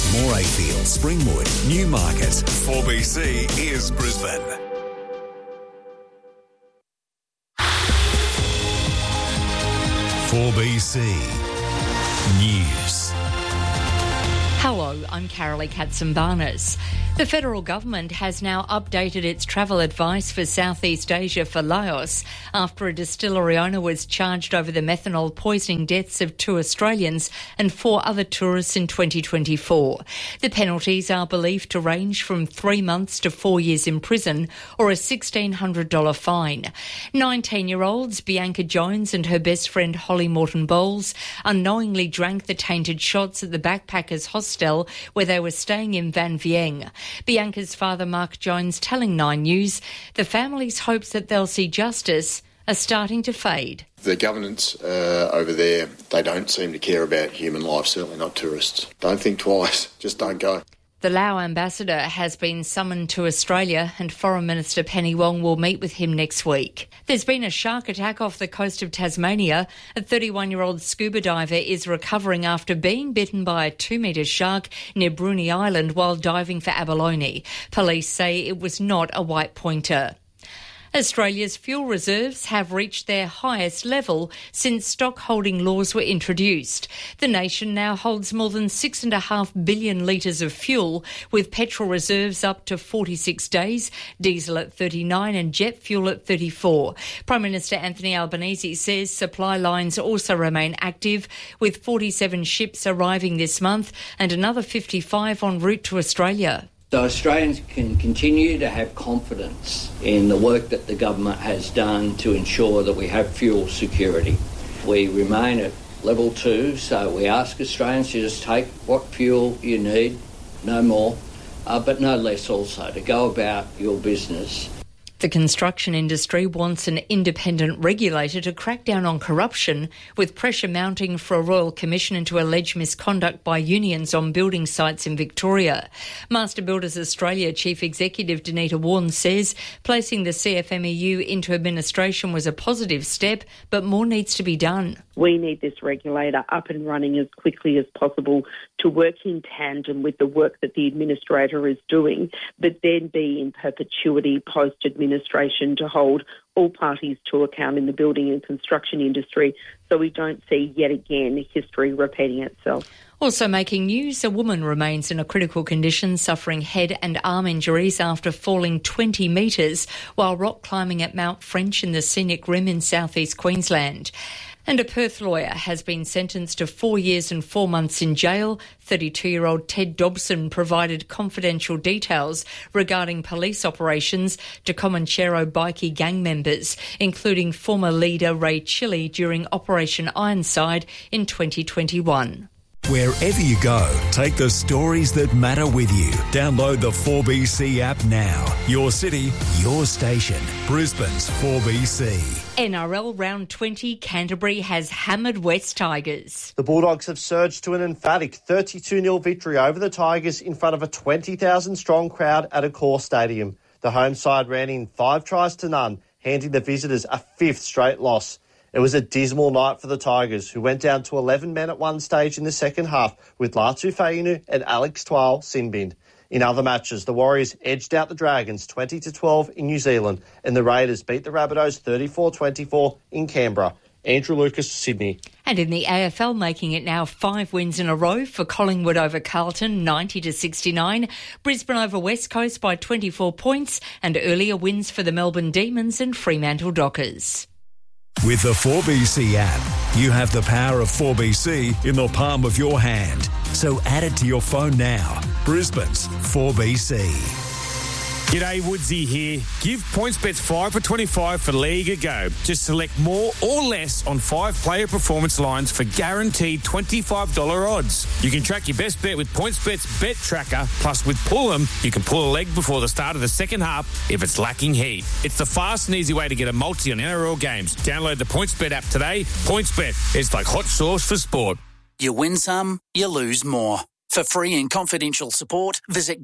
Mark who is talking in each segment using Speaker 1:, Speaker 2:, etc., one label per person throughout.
Speaker 1: Morayfield, Springwood, Newmarket. 4BC is Brisbane. .4BC News.
Speaker 2: Hello, I'm Carolee Katsimbarnis. The federal government has now updated its travel advice for Southeast Asia for Laos after a distillery owner was charged over the methanol poisoning deaths of 2 Australians and 4 other tourists in 2024. The penalties are believed to range from 3 months to 4 years in prison or a $1,600 fine. 19-year-olds Bianca Jones and her best friend Holly Morton Bowles unknowingly drank the tainted shots at the backpackers hostel where they were staying in Van Vieng. Bianca's father, Mark Jones, telling 9 News, the family's hopes that they'll see justice are starting to fade.
Speaker 3: The governance over there, they don't seem to care about human life, certainly not tourists. Don't think twice, just don't go.
Speaker 2: The Lao ambassador has been summoned to Australia and Foreign Minister Penny Wong will meet with him next week. There's been a shark attack off the coast of Tasmania. A 31-year-old scuba diver is recovering after being bitten by a 2-metre shark near Bruny Island while diving for abalone. Police say it was not a white pointer. Australia's fuel reserves have reached their highest level since stock holding laws were introduced. The nation now holds more than 6.5 billion litres of fuel, with petrol reserves up to 46 days, diesel at 39 and jet fuel at 34. Prime Minister Anthony Albanese says supply lines also remain active, with 47 ships arriving this month and another 55 en route to Australia.
Speaker 4: So Australians can continue to have confidence in the work that the government has done to ensure that we have fuel security. We remain at level 2, so we ask Australians to just take what fuel you need, no more, but no less also, to go about your business.
Speaker 2: The construction industry wants an independent regulator to crack down on corruption, with pressure mounting for a royal commission into alleged misconduct by unions on building sites in Victoria. Master Builders Australia Chief Executive Danita Warren says placing the CFMEU into administration was a positive step, but more needs to be done.
Speaker 5: We need this regulator up and running as quickly as possible to work in tandem with the work that the administrator is doing, but then be in perpetuity post-administration to hold all parties to account in the building and construction industry so we don't see yet again history repeating itself.
Speaker 2: Also making news, a woman remains in a critical condition suffering head and arm injuries after falling 20 metres while rock climbing at Mount French in the Scenic Rim in southeast Queensland. And a Perth lawyer has been sentenced to 4 years and 4 months in jail. 32-year-old Ted Dobson provided confidential details regarding police operations to Comanchero bikie gang members, including former leader Ray Chili during Operation Ironside in 2021.
Speaker 1: Wherever you go, take the stories that matter with you. Download the 4BC app now. Your city, your station. Brisbane's 4BC.
Speaker 2: NRL Round 20, Canterbury has hammered West Tigers.
Speaker 6: The Bulldogs have surged to an emphatic 32-0 victory over the Tigers in front of a 20,000-strong crowd at Accor Stadium. The home side ran in 5 tries to none, handing the visitors a 5th straight loss. It was a dismal night for the Tigers, who went down to 11 men at one stage in the second half with Latu Fainu and Alex Twal Sinbind. In other matches, the Warriors edged out the Dragons 20-12 in New Zealand, and the Raiders beat the Rabbitohs 34-24 in Canberra. Andrew Lucas, Sydney.
Speaker 2: And in the AFL, making it now 5 wins in a row for Collingwood over Carlton, 90-69. Brisbane over West Coast by 24 points, and earlier wins for the Melbourne Demons and Fremantle Dockers.
Speaker 1: With the 4BC app, you have the power of 4BC in the palm of your hand. So add it to your phone now. Brisbane's 4BC.
Speaker 7: G'day, Woodsy here. Give PointsBet's 5 for 25 for League a go. Just select more or less on 5 player performance lines for guaranteed $25 odds. You can track your best bet with PointsBet's Bet Tracker. Plus, with Pull'em, you can pull a leg before the start of the second half if it's lacking heat. It's the fast and easy way to get a multi on NRL games. Download the PointsBet app today. PointsBet, it's like hot sauce for sport.
Speaker 8: You win some, you lose more. For free and confidential support, visit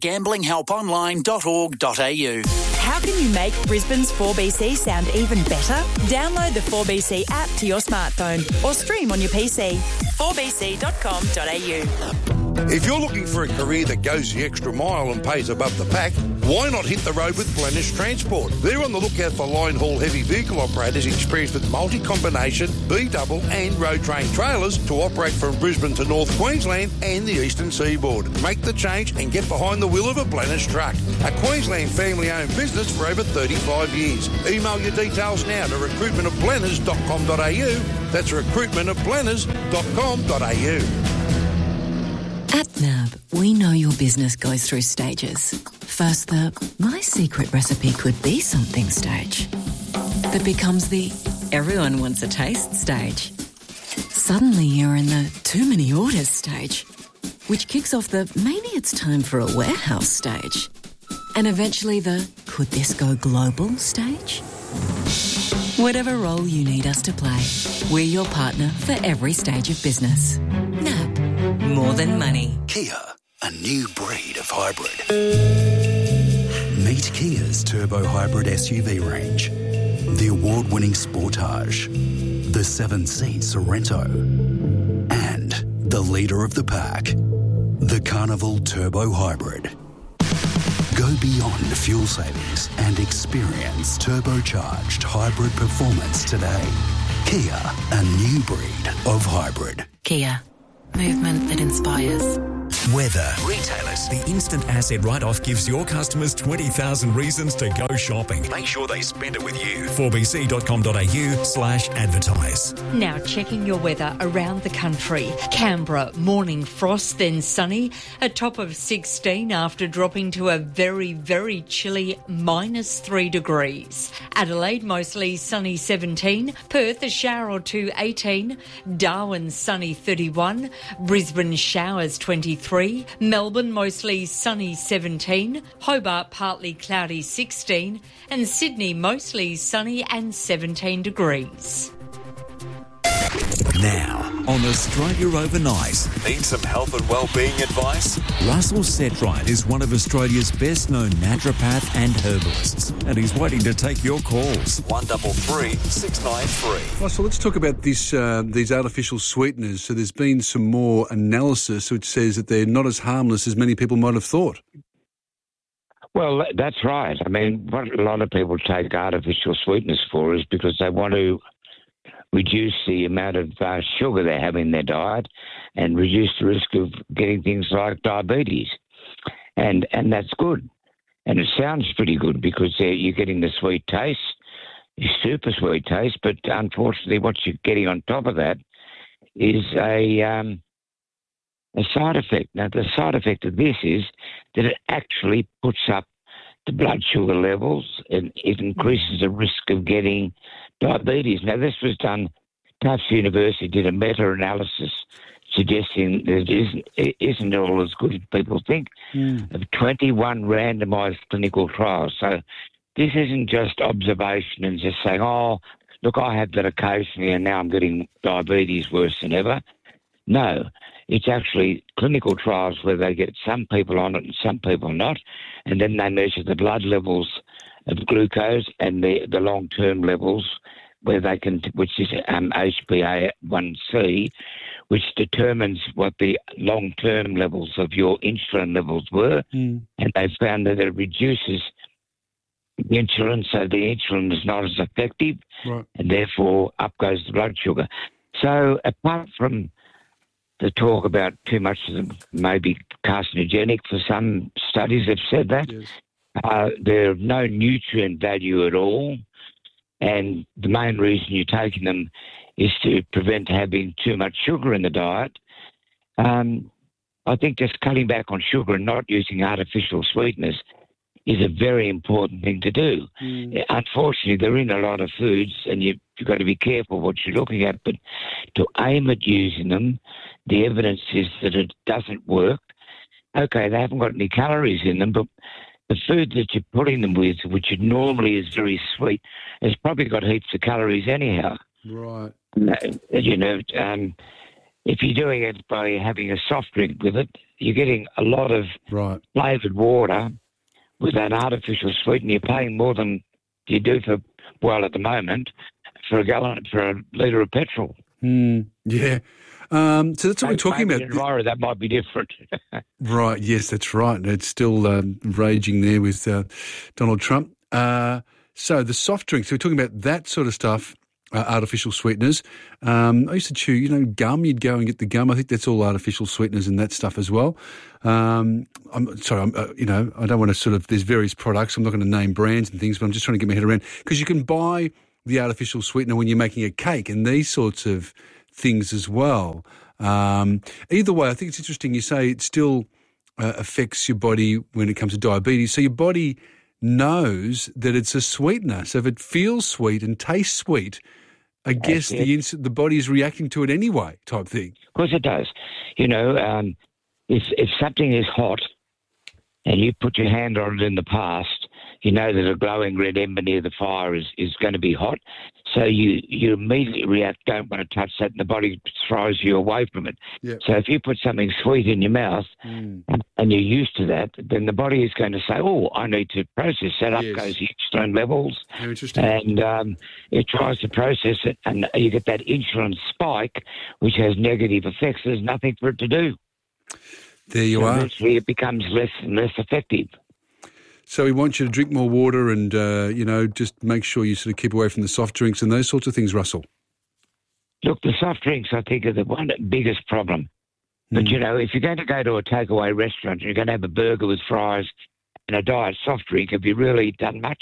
Speaker 8: gamblinghelponline.org.au.
Speaker 9: How can you make Brisbane's 4BC sound even better? Download the 4BC app to your smartphone or stream on your PC. 4bc.com.au.
Speaker 10: If you're looking for a career that goes the extra mile and pays above the pack, why not hit the road with Blennish Transport? They're on the lookout for line haul heavy vehicle operators experienced with multi-combination, B-double and road train trailers to operate from Brisbane to North Queensland and the eastern seaboard. Make the change and get behind the wheel of a Blennish truck. A Queensland family-owned business for over 35 years. Email your details now to recruitmentofblenners.com.au. That's recruitmentofblenners.com.au.
Speaker 11: At NAB, we know your business goes through stages. First, the my secret recipe could be something stage. That becomes the everyone wants a taste stage. Suddenly you're in the too many orders stage, which kicks off the maybe it's time for a warehouse stage. And eventually the could this go global stage? Whatever role you need us to play, we're your partner for every stage of business. NAB. More than money.
Speaker 12: Kia, a new breed of hybrid. Meet Kia's turbo hybrid SUV range. The award-winning Sportage, the 7-seat Sorento, and the leader of the pack, the Carnival Turbo Hybrid. Go beyond fuel savings and experience turbocharged hybrid performance today. Kia, a new breed of hybrid.
Speaker 11: Kia. Movement that inspires.
Speaker 1: Weather. Retailers. The instant asset write-off gives your customers 20,000 reasons to go shopping. Make sure they spend it with you. 4bc.com.au/advertise.
Speaker 2: Now checking your weather around the country. Canberra, morning frost, then sunny. A top of 16 after dropping to a very, very chilly -3 degrees. Adelaide, mostly sunny 17. Perth, a shower or two 18. Darwin, sunny 31. Brisbane, showers 23. Melbourne, mostly sunny 17. Hobart, partly cloudy 16. And Sydney, mostly sunny and 17 degrees.
Speaker 1: Now, on Australia Overnight. Need some health and wellbeing advice? Russell Setright is one of Australia's best-known naturopath and herbalists, and he's waiting to take your calls. 133 693.
Speaker 13: Russell, let's talk about this these artificial sweeteners. So there's been some more analysis which says that they're not as harmless as many people might have thought.
Speaker 14: Well, that's right. I mean, what a lot of people take artificial sweeteners for is because they want to reduce the amount of sugar they have in their diet and reduce the risk of getting things like diabetes. And that's good. And it sounds pretty good because you're getting the sweet taste, super sweet taste, but unfortunately what you're getting on top of that is a side effect. Now, the side effect of this is that it actually puts up the blood sugar levels and it increases the risk of getting diabetes. Now, this was done, Tufts University did a meta-analysis suggesting that it isn't all as good as people think, of 21 randomised clinical trials. So this isn't just observation and just saying, oh, look, I have that occasionally and now I'm getting diabetes worse than ever. No, it's actually clinical trials where they get some people on it and some people not, and then they measure the blood levels of glucose and the long-term levels where they can, which is HbA1c, which determines what the long-term levels of your insulin levels were, and they found that it reduces the insulin, so the insulin is not as effective, and therefore up goes the blood sugar. So apart from the talk about too much of them may be carcinogenic, for some studies have said that, they're no nutrient value at all, and the main reason you're taking them is to prevent having too much sugar in the diet. I think just cutting back on sugar and not using artificial sweeteners is a very important thing to do. Unfortunately, they're in a lot of foods and you've got to be careful what you're looking at, but to aim at using them, the evidence is that it doesn't work. Okay, they haven't got any calories in them, but the food that you're putting them with, which normally is very sweet, has probably got heaps of calories anyhow.
Speaker 13: Right.
Speaker 14: You know, if you're doing it by having a soft drink with it, you're getting a lot of flavoured water with an artificial sweetener. You're paying more than you do for, well, at the moment, for a litre of petrol.
Speaker 13: Yeah. So that's what we're talking about.
Speaker 14: In Enviro, that might be different.
Speaker 13: Right, yes, that's right. It's still raging there with Donald Trump. So the soft drinks, so we're talking about that sort of stuff, artificial sweeteners. I used to chew, gum. You'd go and get the gum. I think that's all artificial sweeteners and that stuff as well. I don't want to sort of, there's various products. I'm not going to name brands and things, but I'm just trying to get my head around. Because you can buy the artificial sweetener when you're making a cake and these sorts of things as well. Either way, I think it's interesting. You say it still affects your body when it comes to diabetes. So your body knows that it's a sweetener. So if it feels sweet and tastes sweet, I guess the body is reacting to it anyway, type thing.
Speaker 14: Of course it does. If something is hot and you put your hand on it in the past, you know that a glowing red ember near the fire is going to be hot. So you immediately react, don't want to touch that, and the body throws you away from it. Yep. So if you put something sweet in your mouth and you're used to that, then the body is going to say, oh, I need to process that. Up goes the insulin levels.
Speaker 13: How interesting.
Speaker 14: And it tries to process it, and you get that insulin spike, which has negative effects. There's nothing for it to do.
Speaker 13: There you are.
Speaker 14: Eventually it becomes less and less effective.
Speaker 13: So we want you to drink more water and, just make sure you sort of keep away from the soft drinks and those sorts of things, Russell.
Speaker 14: Look, the soft drinks, I think, are the one biggest problem. But, if you're going to go to a takeaway restaurant and you're going to have a burger with fries and a diet soft drink, have you really done much?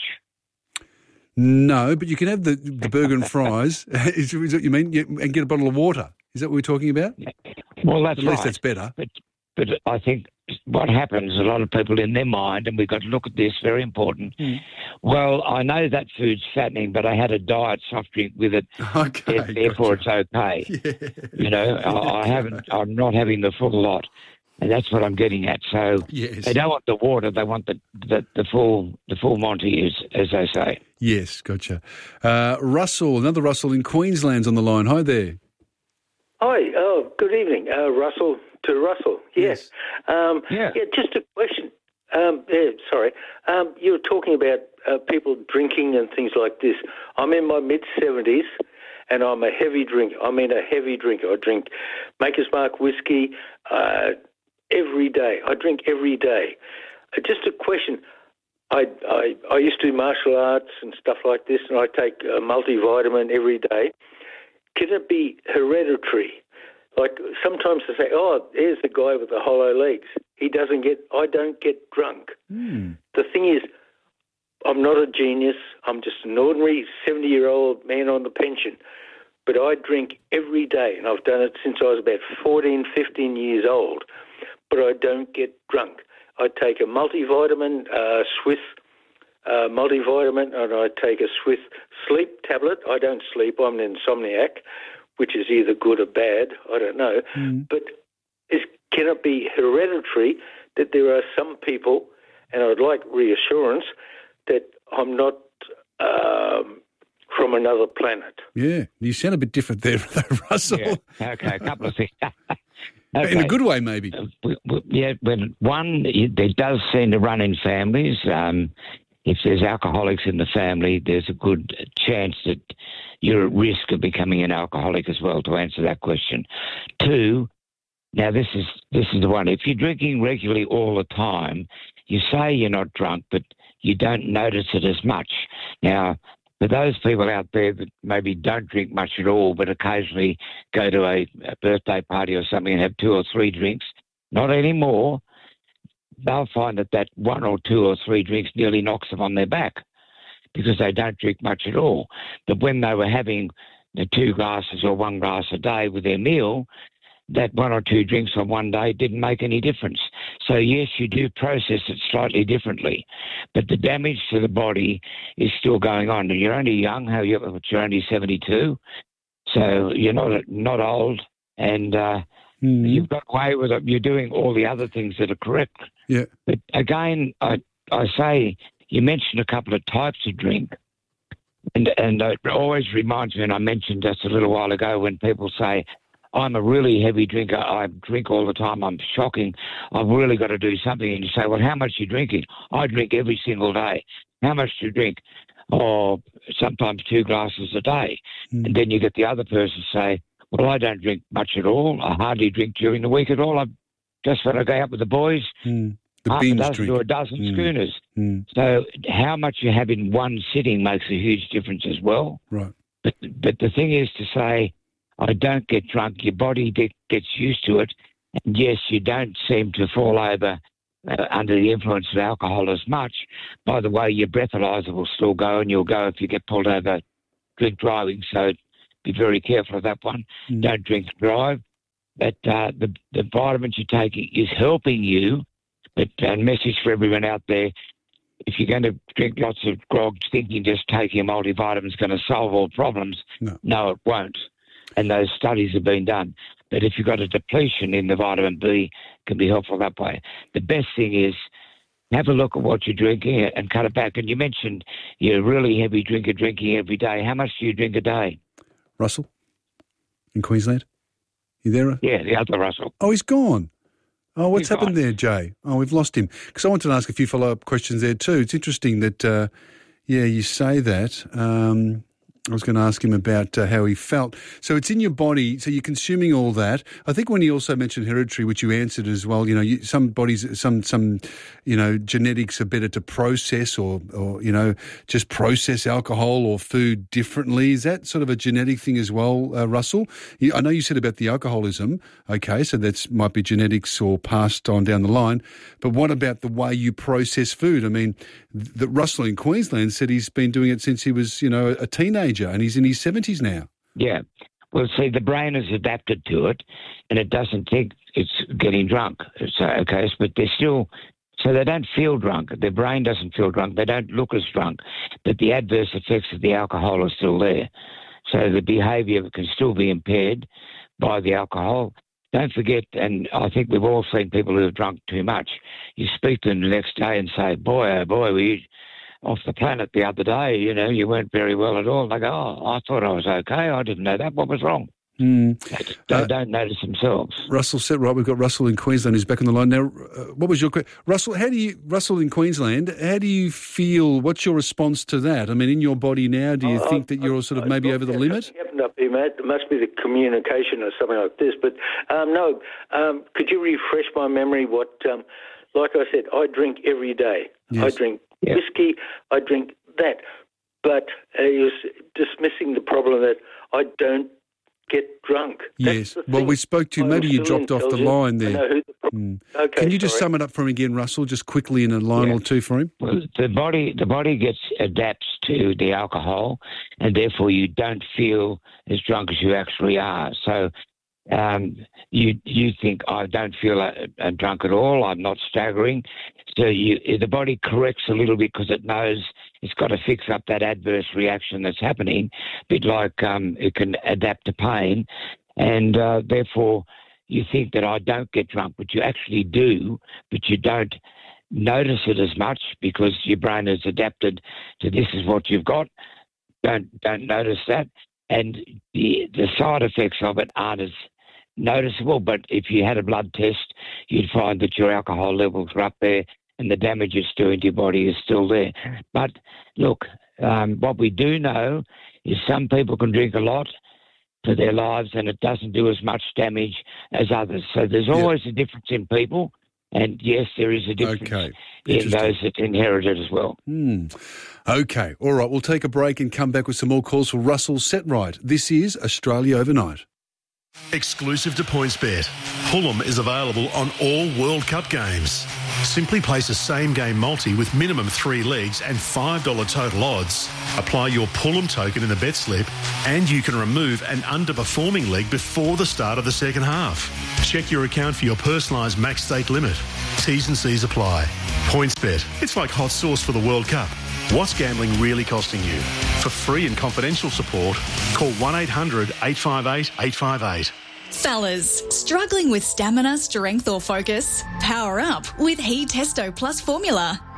Speaker 13: No, but you can have the burger and fries, is what you mean, and get a bottle of water. Is that what we're talking about?
Speaker 14: Well, that's
Speaker 13: At least that's better.
Speaker 14: But I think what happens, a lot of people in their mind, and we've got to look at this, very important. Well, I know that food's fattening, but I had a diet soft drink with it, therefore it's okay. Yeah. I'm not having the full lot, and that's what I'm getting at. So they don't want the water, they want the full Monty, as they say.
Speaker 13: Yes, gotcha. Another Russell in Queensland's on the line. Hi there.
Speaker 15: Hi, good evening. Russell to Russell, yes. Just a question. You were talking about people drinking and things like this. I'm in my mid-70s and I'm a heavy drinker. I drink Maker's Mark whiskey every day. I drink every day. Just a question. I used to do martial arts and stuff like this, and I take a multivitamin every day. Can it be hereditary? Like sometimes they say, oh, there's the guy with the hollow legs. I don't get drunk. The thing is, I'm not a genius. I'm just an ordinary 70-year-old man on the pension. But I drink every day, and I've done it since I was about 14, 15 years old. But I don't get drunk. I take a multivitamin, Swiss multivitamin, and I take a Swiss sleep tablet. I don't sleep. I'm an insomniac, which is either good or bad, I don't know. But can it be hereditary that there are some people, and I'd like reassurance, that I'm not from another planet?
Speaker 13: Yeah, you sound a bit different there, Russell.
Speaker 14: Yeah. Okay, a couple of things.
Speaker 13: In a good way, maybe.
Speaker 14: There does seem to run in families. If there's alcoholics in the family, there's a good chance that you're at risk of becoming an alcoholic as well, to answer that question. 2, now this is the one. If you're drinking regularly all the time, you say you're not drunk, but you don't notice it as much. Now, for those people out there that maybe don't drink much at all, but occasionally go to a birthday party or something and have 2 or 3 drinks, not anymore, they'll find that 1 or 2 or 3 drinks nearly knocks them on their back because they don't drink much at all. But when they were having the 2 glasses or 1 glass a day with their meal, that 1 or 2 drinks on one day didn't make any difference. So, yes, you do process it slightly differently, but the damage to the body is still going on. And you're only young, you're only 72, so you're not old, and you've got away with it. You're doing all the other things that are correct.
Speaker 13: Yeah.
Speaker 14: But again, I say, you mentioned a couple of types of drink, and it always reminds me, and I mentioned just a little while ago, when people say, I'm a really heavy drinker, I drink all the time, I'm shocking, I've really got to do something. And you say, well, how much are you drinking? I drink every single day. How much do you drink? Oh, sometimes 2 glasses a day. And then you get the other person say, Well, I don't drink much at all. I hardly drink during the week at all. I just when I go out with the boys, half a dozen or a dozen schooners. So how much you have in one sitting makes a huge difference as well.
Speaker 13: Right.
Speaker 14: But the thing is to say, I don't get drunk. Your body gets used to it. And yes, you don't seem to fall over under the influence of alcohol as much. By the way, your breathalyzer will still go, and you'll go if you get pulled over drink driving. So be very careful of that one. Don't drink and drive. But the vitamins you're taking is helping you. But a message for everyone out there, if you're going to drink lots of grog thinking just taking a multivitamin is going to solve all problems, no, it won't. And those studies have been done. But if you've got a depletion in the vitamin B, it can be helpful that way. The best thing is have a look at what you're drinking and cut it back. And you mentioned you're a really heavy drinker drinking every day. How much do you drink a day?
Speaker 13: Russell in Queensland? You there?
Speaker 14: Yeah, the other Russell.
Speaker 13: Oh, he's gone. Oh, what's happened there, Jay? Oh, we've lost him. Because I wanted to ask a few follow-up questions there too. It's interesting that, you say that. I was going to ask him about how he felt. So it's in your body, so you're consuming all that. I think when he also mentioned hereditary, which you answered as well, some bodies, some genetics are better to process or just process alcohol or food differently. Is that sort of a genetic thing as well, Russell? I know you said about the alcoholism. Okay, so that might be genetics or passed on down the line. But what about the way you process food? I mean, Russell in Queensland said he's been doing it since he was, a teenager. And he's in his 70s now. Yeah.
Speaker 14: Well, see, the brain has adapted to it, and it doesn't think it's getting drunk. So, okay, but they're still... So they don't feel drunk. Their brain doesn't feel drunk. They don't look as drunk. But the adverse effects of the alcohol are still there. So the behaviour can still be impaired by the alcohol. Don't forget, and I think we've all seen people who have drunk too much. You speak to them the next day and say, boy, oh boy, were you off the planet the other day, you weren't very well at all. They go, oh, I thought I was okay. I didn't know that. What was wrong? They don't notice themselves.
Speaker 13: Russell said, right, we've got Russell in Queensland who's back on the line. Now, what was your question? Russell, Russell in Queensland, how do you feel, what's your response to that? I mean, in your body now, do you think that you're sort of maybe over the limit?
Speaker 15: Happened up here, mate. It must be the communication or something like this. But, no, could you refresh my memory what, like I said, I drink every day. Yes. I drink whiskey, I drink that. But he was dismissing the problem that I don't get drunk.
Speaker 13: Yes. Well, we spoke to you. Maybe you dropped off the line there. Okay, can you just sum it up for him again, Russell, just quickly in a line or two for him?
Speaker 14: Well, the body adapts to the alcohol, and therefore you don't feel as drunk as you actually are. So you think, I don't feel drunk at all, I'm not staggering. So the body corrects a little bit because it knows it's got to fix up that adverse reaction that's happening, a bit like it can adapt to pain. And therefore you think that I don't get drunk, but you actually do, but you don't notice it as much because your brain has adapted to this is what you've got. Don't notice that. And the side effects of it aren't as noticeable, but if you had a blood test, you'd find that your alcohol levels are up there and the damage it's doing to your body is still there. But look, what we do know is some people can drink a lot for their lives and it doesn't do as much damage as others. So there's always a difference in people, and yes, there is a difference in those that inherited as well.
Speaker 13: Okay, all right, we'll take a break and come back with some more calls for Russell Setright. This is Australia Overnight.
Speaker 16: Exclusive to PointsBet, Pullum is available on all World Cup games. Simply place a same-game multi with minimum 3 legs and $5 total odds. Apply your Pullum token in the bet slip and you can remove an underperforming leg before the start of the second half. Check your account for your personalised max stake limit. T's and C's apply. PointsBet, it's like hot sauce for the World Cup. What's gambling really costing you? For free and confidential support, call 1-800-858-858.
Speaker 9: Fellas, struggling with stamina, strength or focus? Power up with He Testo Plus formula.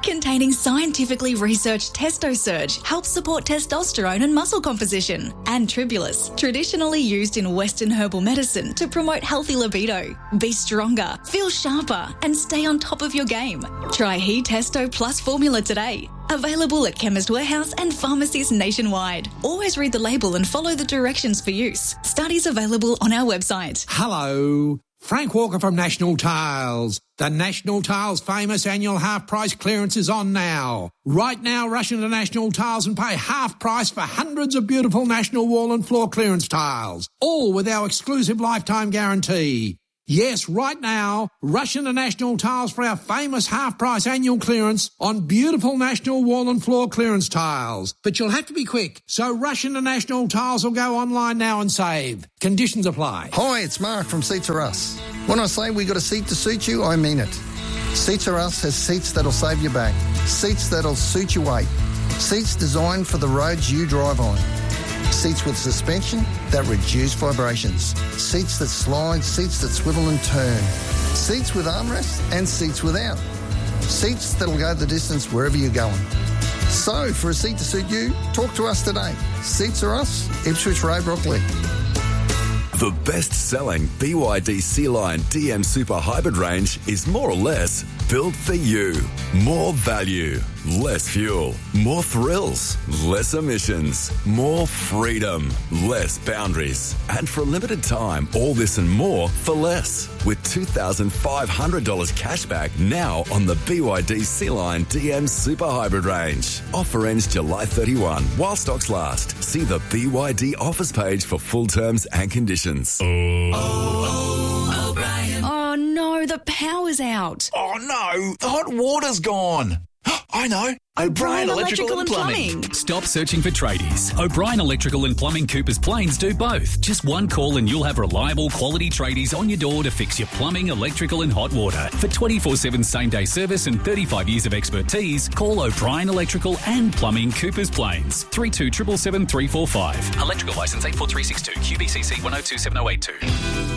Speaker 17: containing scientifically researched TestoSurge, helps support testosterone and muscle composition. And Tribulus, traditionally used in Western herbal medicine to promote healthy libido. Be stronger, feel sharper, and stay on top of your game. Try He Testo Plus formula today. Available at Chemist Warehouse and pharmacies nationwide. Always read the label and follow the directions for use. Studies available on our website.
Speaker 18: Hello, Frank Walker from National Tiles. The National Tiles famous annual half price clearance is on now. Right now, rush into National Tiles and pay half price for hundreds of beautiful National wall and floor clearance tiles, all with our exclusive lifetime guarantee. Yes, right now, rush into National Tiles for our famous half-price annual clearance on beautiful National wall and floor clearance tiles. But you'll have to be quick, so rush into National Tiles or go online now and save. Conditions apply.
Speaker 19: Hi, it's Mark from Seats Are Us. When I say we got a seat to suit you, I mean it. Seats Are Us has seats that'll save your back, seats that'll suit your weight, seats designed for the roads you drive on. Seats with suspension that reduce vibrations. Seats that slide, seats that swivel and turn. Seats with armrests and seats without. Seats that'll go the distance wherever you're going. So, for a seat to suit you, talk to us today. Seats Are Us, Ipswich Road, Brooklyn.
Speaker 1: The best-selling BYD Sea-Line DM Super Hybrid range is more or less built for you. More value, less fuel, more thrills, less emissions, more freedom, less boundaries. And for a limited time, all this and more for less. With $2,500 cash back now on the BYD Sea-Line DM Super Hybrid range. Offer ends July 31 while stocks last. See the BYD offers page for full terms and conditions.
Speaker 17: Oh no, the power's out.
Speaker 20: Oh no, the hot water's gone. I know. O'Brien Electrical and Plumbing.
Speaker 21: Stop searching for tradies. O'Brien Electrical and Plumbing Coopers Plains do both. Just one call and you'll have reliable quality tradies on your door to fix your plumbing, electrical and hot water. For 24/7 same-day service and 35 years of expertise, call O'Brien Electrical and Plumbing Coopers Plains. 3277 345. Electrical licence 84362. QBCC 1027082.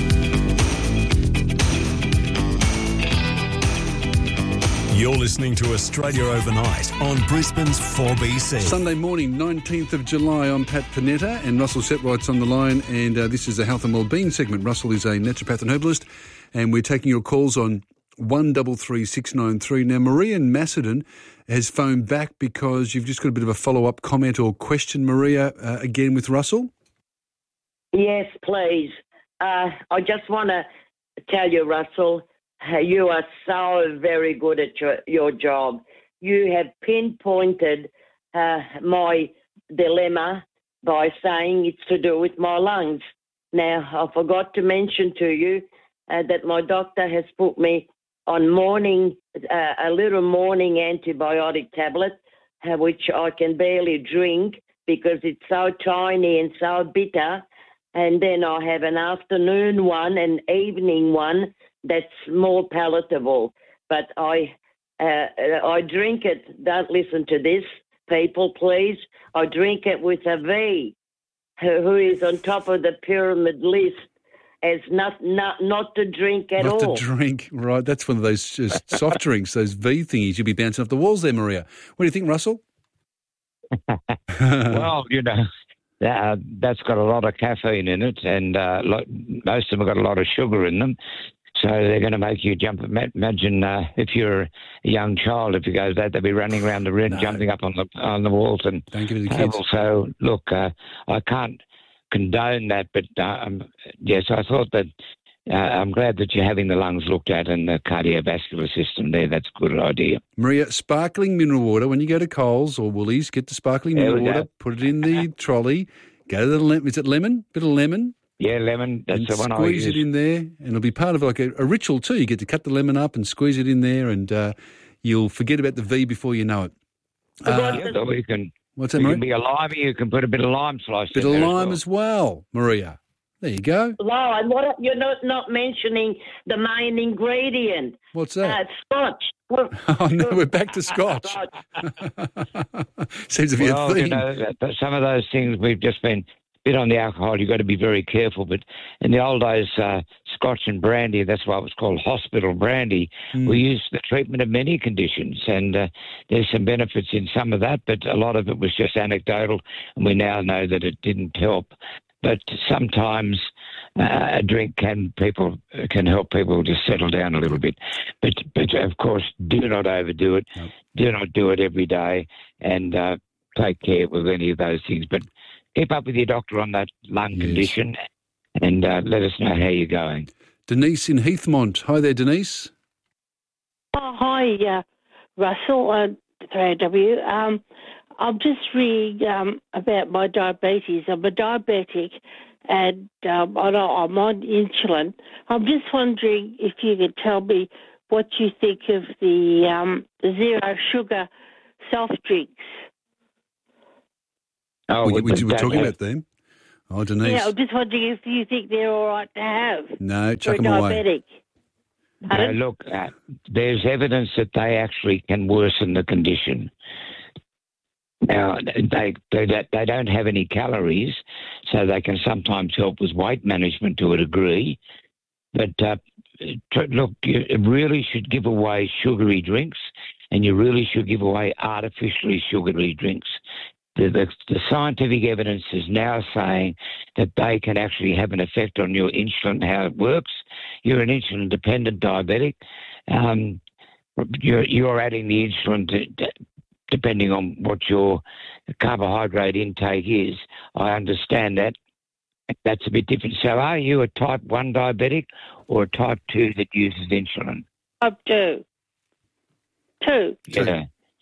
Speaker 1: You're listening to Australia Overnight on Brisbane's 4BC.
Speaker 13: Sunday morning, 19th of July, I'm Pat Panetta and Russell Settwright's on the line, and this is a health and wellbeing segment. Russell is a naturopath and herbalist, and we're taking your calls on 133693. Now, Maria in Macedon has phoned back because you've just got a bit of a follow-up comment or question, Maria, again with Russell.
Speaker 22: Yes, please. I just want to tell you, Russell, you are so very good at your job. You have pinpointed my dilemma by saying it's to do with my lungs. Now, I forgot to mention to you that my doctor has put me on a little morning antibiotic tablet, which I can barely drink because it's so tiny and so bitter. And then I have an afternoon one, an evening one, that's more palatable, but I drink it. Don't listen to this, people, please. I drink it with a V, who is on top of the pyramid list as not to drink at all.
Speaker 13: Not to drink, right? That's one of those soft drinks, those V thingies. You'll be bouncing off the walls there, Maria. What do you think, Russell?
Speaker 14: Well, that's got a lot of caffeine in it, and most of them have got a lot of sugar in them. So they're going to make you jump. Imagine if you're a young child, if you go that, they'll be running around the room, jumping up on the walls and tables. So look, I can't condone that, but yes, I thought that I'm glad that you're having the lungs looked at and the cardiovascular system there. That's a good idea.
Speaker 13: Maria, sparkling mineral water. When you go to Coles or Woolies, get the sparkling mineral water, put it in the trolley. Go to the is it lemon? Bit of lemon.
Speaker 14: Yeah, lemon, that's the one I use.
Speaker 13: Squeeze it in there, and it'll be part of like a ritual too. You get to cut the lemon up and squeeze it in there, and you'll forget about the V before you know it.
Speaker 14: You can,
Speaker 13: what's that,
Speaker 14: you
Speaker 13: Maria?
Speaker 14: can be a limey, you can put a bit of lime slice
Speaker 13: Bit
Speaker 14: in
Speaker 13: of
Speaker 14: there
Speaker 13: lime as well, Maria. There you go.
Speaker 22: Lime. What? You're not mentioning the main ingredient.
Speaker 13: What's that?
Speaker 22: Scotch.
Speaker 13: Oh, no, we're back to Scotch. Seems to be a theme.
Speaker 14: Some of those things we've just been bit on the alcohol, you've got to be very careful. But in the old days, Scotch and brandy, that's why it was called hospital brandy, we used the treatment of many conditions. And there's some benefits in some of that, but a lot of it was just anecdotal, and we now know that it didn't help. But sometimes a drink can help people just settle down a little bit. But of course, do not overdo it. No. Do not do it every day, and take care with any of those things. But keep up with your doctor on that lung condition, and let us know how you're going.
Speaker 13: Denise in Heathmont. Hi there, Denise.
Speaker 3: Oh, hi, Russell, 3AW. I'm just reading about my diabetes. I'm a diabetic, and I'm on insulin. I'm just wondering if you could tell me what you think of the zero sugar soft drinks.
Speaker 13: Oh, we were talking about them. Oh, Denise.
Speaker 3: Yeah, I'm just wondering if you think they're all right to have.
Speaker 13: No, chuck
Speaker 3: for
Speaker 13: them
Speaker 3: a
Speaker 13: away.
Speaker 3: Diabetic.
Speaker 14: No, look, there's evidence that they actually can worsen the condition. Now, they don't have any calories, so they can sometimes help with weight management to a degree. But look, you really should give away sugary drinks, and you really should give away artificially sugary drinks. The scientific evidence is now saying that they can actually have an effect on your insulin, how it works. You're an insulin-dependent diabetic. You're adding the insulin depending on what your carbohydrate intake is. I understand that. That's a bit different. So are you a type 1 diabetic or a type 2 that uses insulin?
Speaker 3: Type 2. 2.
Speaker 14: Yeah.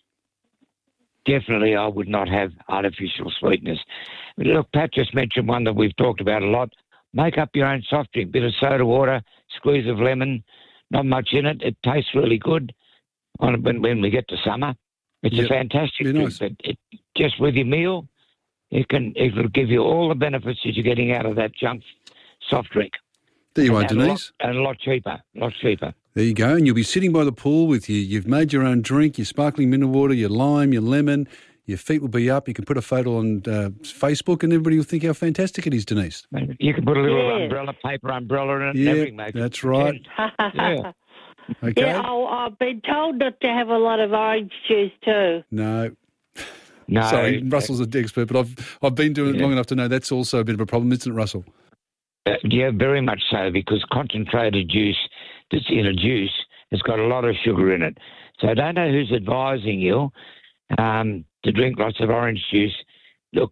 Speaker 14: Definitely, I would not have artificial sweeteners. Look, Pat just mentioned one that we've talked about a lot. Make up your own soft drink, bit of soda water, squeeze of lemon, not much in it. It tastes really good when we get to summer. It's a fantastic drink, nice. But just with your meal, it'll give you all the benefits that you're getting out of that junk soft drink.
Speaker 13: There you are, Denise.
Speaker 14: And a lot cheaper,
Speaker 13: There you go, and you'll be sitting by the pool with you've made your own drink, your sparkling mineral water, your lime, your lemon, your feet will be up. You can put a photo on Facebook and everybody will think how fantastic it is, Denise.
Speaker 14: You can put a little paper umbrella in it and everything, mate.
Speaker 13: That's right.
Speaker 14: Yeah.
Speaker 13: Okay.
Speaker 3: Yeah, I've been told not to have a lot of orange juice too.
Speaker 13: No. Sorry, Russell's an expert, but I've been doing it long enough to know that's also a bit of a problem, isn't it, Russell?
Speaker 14: Yeah, very much so, because concentrated juice that's in a juice has got a lot of sugar in it. So I don't know who's advising you to drink lots of orange juice. Look,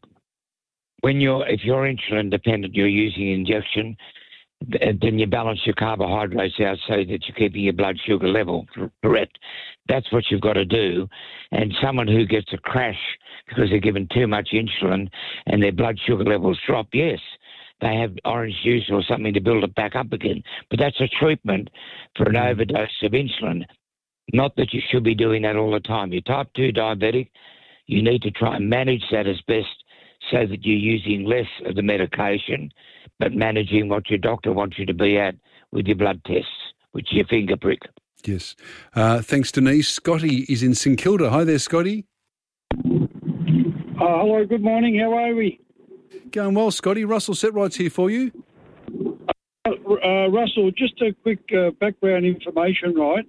Speaker 14: if you're insulin dependent, you're using injection, then you balance your carbohydrates out so that you're keeping your blood sugar level correct. That's what you've got to do. And someone who gets a crash because they're given too much insulin and their blood sugar levels drop, yes, they have orange juice or something to build it back up again. But that's a treatment for an overdose of insulin. Not that you should be doing that all the time. You're type 2 diabetic. You need to try and manage that as best so that you're using less of the medication, but managing what your doctor wants you to be at with your blood tests, which is your finger prick.
Speaker 13: Yes. Thanks, Denise. Scotty is in St Kilda. Hi there, Scotty.
Speaker 4: Hello, good morning. How are we?
Speaker 13: Going well, Scotty. Russell Setright's here for you.
Speaker 4: Russell, just a quick background information, right?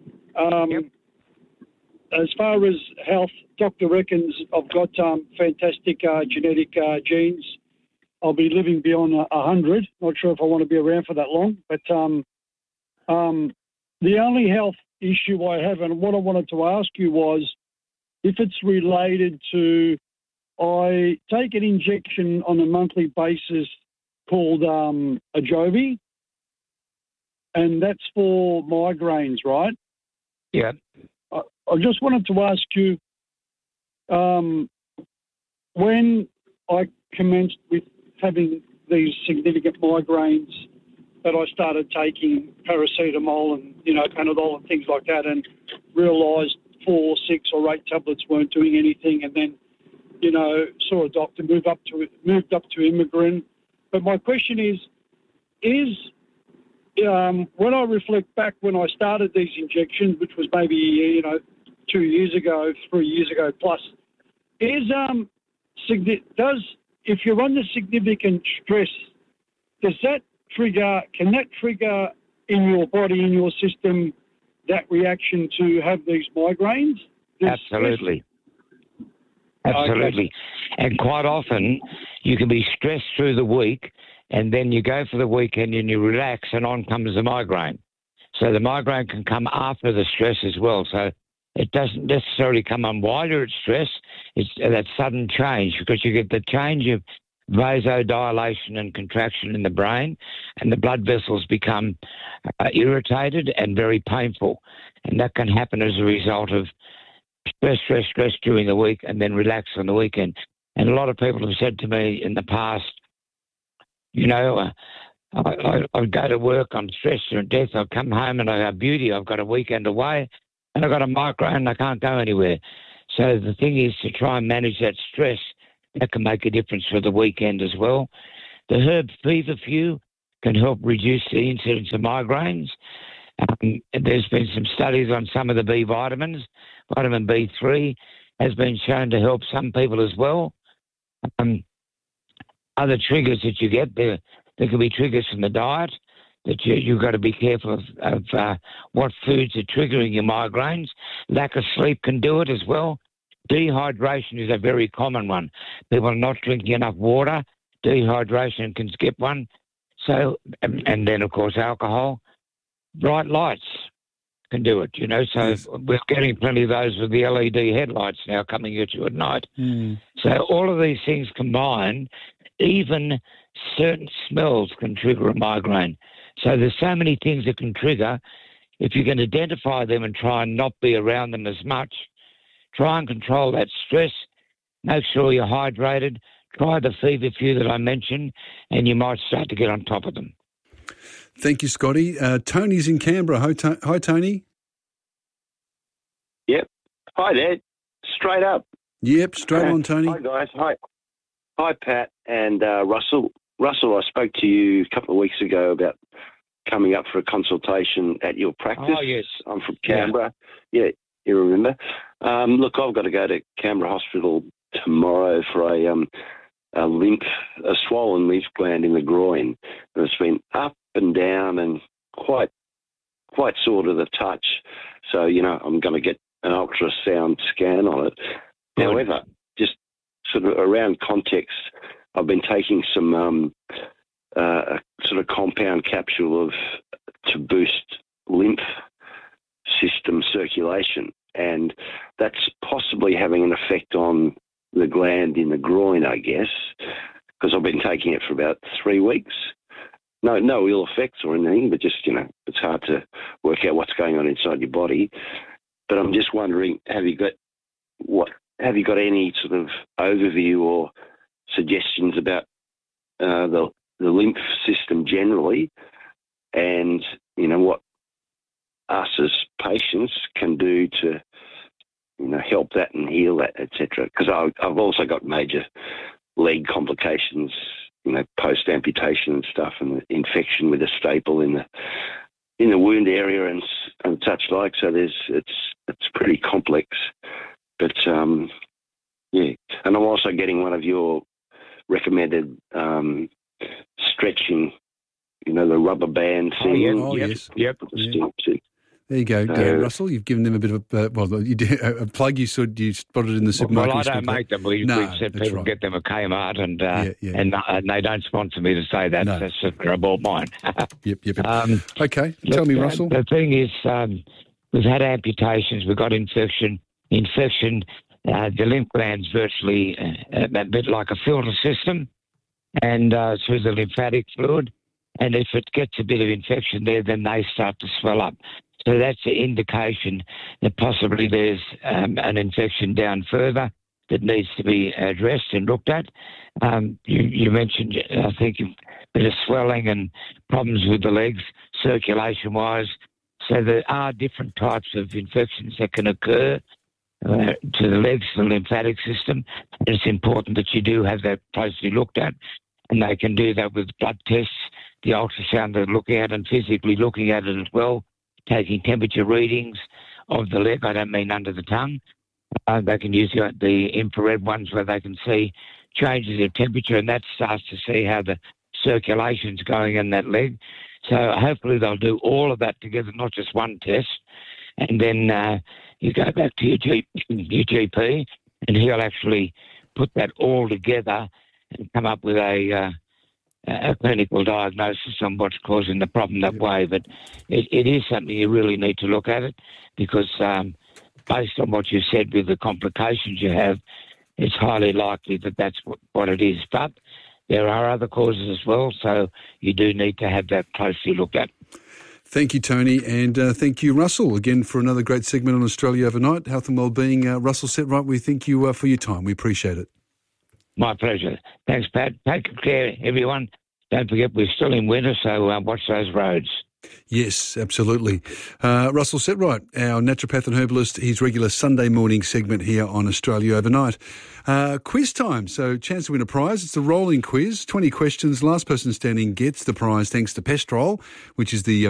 Speaker 4: As far as health, doctor reckons I've got fantastic genetic genes. I'll be living beyond 100. Not sure if I want to be around for that long. But the only health issue I have, and what I wanted to ask you was if it's related to, I take an injection on a monthly basis called Ajovy, and that's for migraines, right?
Speaker 14: Yeah.
Speaker 4: I just wanted to ask you, when I commenced with having these significant migraines, that I started taking paracetamol and, Panadol and things like that, and realised 4, 6 or 8 tablets weren't doing anything, and then, saw a doctor, moved up to Immigrant. But my question is when I reflect back when I started these injections, which was maybe 2 years ago, 3 years ago plus, does if you're under significant stress, can that trigger in your body, in your system, that reaction to have these migraines?
Speaker 14: Absolutely. Absolutely. Okay. And quite often you can be stressed through the week and then you go for the weekend and you relax and on comes the migraine. So the migraine can come after the stress as well. So it doesn't necessarily come on while you're at stress. It's that sudden change because you get the change of vasodilation and contraction in the brain and the blood vessels become irritated and very painful. And that can happen as a result of stress during the week and then relax on the weekend. And a lot of people have said to me in the past, you know, I go to work, I'm stressed to death, I come home and I go, beauty, I've got a weekend away and I've got a migraine and I can't go anywhere. So the thing is to try and manage that stress. That can make a difference for the weekend as well. The herb feverfew can help reduce the incidence of migraines. There's been some studies on some of the B vitamins. Vitamin B3 has been shown to help some people as well. Other triggers that you get, there can be triggers from the diet that you've got to be careful of what foods are triggering your migraines. Lack of sleep can do it as well. Dehydration is a very common one. People are not drinking enough water. Dehydration can skip one. So, and then, of course, alcohol. Bright lights can do it, you know. So yes. We're getting plenty of those with the LED headlights now coming at you at night. So all of these things combined, even certain smells can trigger a migraine. So there's so many things that can trigger. If you can identify them and try and not be around them as much, try and control that stress, make sure you're hydrated, try the feverfew that I mentioned, and you might start to get on top of them.
Speaker 13: Thank you, Scotty. Tony's in Canberra. Hi, Tony.
Speaker 5: Yep. Hi there. Straight up.
Speaker 13: Yep, straight on, Tony.
Speaker 5: Hi, guys. Hi, Pat and Russell. Russell, I spoke to you a couple of weeks ago about coming up for a consultation at your practice.
Speaker 14: Oh, yes.
Speaker 5: I'm from Canberra. Yeah, you remember. Look, I've got to go to Canberra Hospital tomorrow for a swollen lymph gland in the groin. And it's been up and down and quite sore to the touch. So, you know, I'm going to get an ultrasound scan on it. Good. However, just sort of around context, I've been taking some sort of compound capsule to boost lymph system circulation, and that's possibly having an effect on the gland in the groin, I guess, because I've been taking it for about 3 weeks. No ill effects or anything, but just, you know, it's hard to work out what's going on inside your body. But I'm just wondering, have you got any sort of overview or suggestions about the lymph system generally, and, you know, what us as patients can do to, you know, help that and heal that, etc. Because I've also got major leg complications, you know, post amputation and stuff, and the infection with a staple in the wound area and such like. So it's pretty complex, but yeah. And I'm also getting one of your recommended stretching, you know, the rubber band thing.
Speaker 13: Oh, yes.
Speaker 14: Yep.
Speaker 13: There you go, Russell. You've given them a bit of a plug. You said you spotted in the supermarket.
Speaker 14: Well, I don't make them. We've said people right. Get them at Kmart, and they don't sponsor me to say that. No. That's just where I bought mine.
Speaker 13: Yep. Okay, tell me, Russell.
Speaker 14: The thing is, we've had amputations. We've got infection. The lymph gland's virtually a bit like a filter system, and through the lymphatic fluid. And if it gets a bit of infection there, then they start to swell up. So that's an indication that possibly there's an infection down further that needs to be addressed and looked at. You mentioned, I think, a bit of swelling and problems with the legs, circulation-wise. So there are different types of infections that can occur to the legs, the lymphatic system. And it's important that you do have that closely looked at, and they can do that with blood tests, the ultrasound they're looking at, and physically looking at it as well, taking temperature readings of the leg. I don't mean under the tongue. They can use the infrared ones where they can see changes in temperature, and that starts to see how the circulation's going in that leg. So hopefully they'll do all of that together, not just one test. And then you go back to your GP, and he'll actually put that all together and come up with a clinical diagnosis on what's causing the problem that way. But it is something you really need to look at it, because based on what you said with the complications you have, it's highly likely that that's what it is. But there are other causes as well, so you do need to have that closely looked at.
Speaker 13: Thank you, Tony, and thank you, Russell, again for another great segment on Australia Overnight, Health and Wellbeing. Russell Setright, we thank you for your time. We appreciate it. My pleasure. Thanks, Pat. Take care, everyone. Don't forget, we're still in winter, so watch those roads. Yes, absolutely. Russell Setright, our naturopath and herbalist, his regular Sunday morning segment here on Australia Overnight. Quiz time, so chance to win a prize. It's a rolling quiz, 20 questions. Last person standing gets the prize thanks to Pestrol, which is the